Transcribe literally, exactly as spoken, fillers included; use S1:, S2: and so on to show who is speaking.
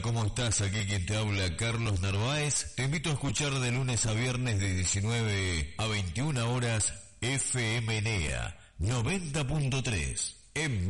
S1: ¿cómo estás? Aquí quien te habla, Carlos Narváez. Te invito a escuchar de lunes a viernes de diecinueve a veintiuna horas F M N E A noventa punto tres en